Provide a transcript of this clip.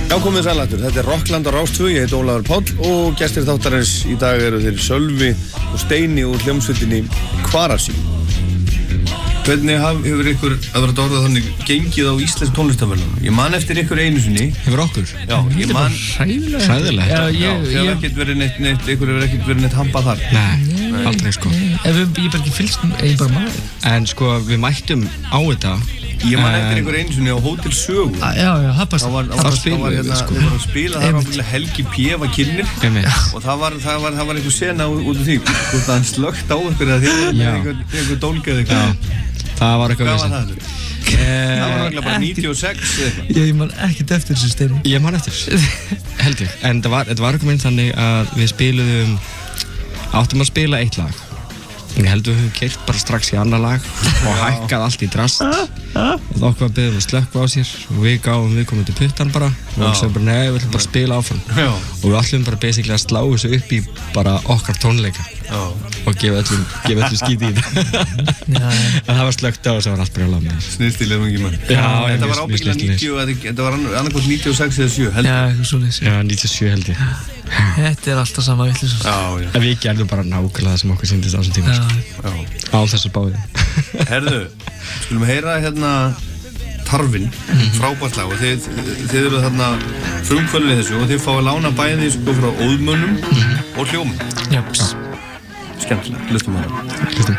Já, komið sælættur. Þetta Rockland á Rás 2, ég heit Ólafur Páll og gestir þáttarins í dag eru þeir Sölvi og Steini úr hljómsveitinni Kvarasi. Hvernig hefur ykkur, að vera orðað þannig, gengið á íslensk tónlistarverðlaunum? Ég man eftir ykkur einu sinni. Hefur okkur? Já, ég man... Hræðilegt. Þið hefur ekkert verið ykkur hefur ekkert verið neitt hampað þar. Nei, aldrei sko. Ég bara ekki fylgst, ég bara maður. En sko, við mættum á þetta. Ég man eftir ykkur einu sinni á Hótel Sögu. Já, Happast. Það spilaði hérna, þið voru að spila þar ábyggilega Helgi P. var kynnir og það var einhver sena út af því. Hvort að hann slökkt á ykkur eða þið einhver dólgað eitthvað. Það var eitthvað Hvað var það? Það var náttúrulega bara 96 eða eitthvað. Ég man ekkert eftir þessu Steini. Ég man eftir held ég. En þetta var eitthvað þannig að við spiluðum áttum að spila eitt lag. Ég held við höfum keyrt bara strax í annað lag og hækkað allt í drast og okkur var beðið að slökkva á sér og við gáum viðkomandi puttan bara og við sagðum bara nei, við ætlum bara að spila áfram og við ætlum bara basically að slá þessu upp í bara okkar tónleika og gefa öllum skíti í þetta en það var slökkt á og það var allt bara á lagum Snyrstilega mikið mann. Þetta var ábyggilega 90, þetta var annarkvæmt 96 eða 7 held ég. Já, eitthvað svoleiðis. Já, 97 held ég. Þetta alltaf sama vitleysa. Já. En við gerðum bara nákvæmlega það sem okkur sýndist á þessum tíma. Á þessu báði. Herðu, skulum heyra hérna Tarfinn, frábært lag og þið eru þarna frumkvöldin í þessu og þið fáið lána bæði sko frá óðmönnum og hljómum. Japs. Skemmtilega, hlustum á það. Hlustum.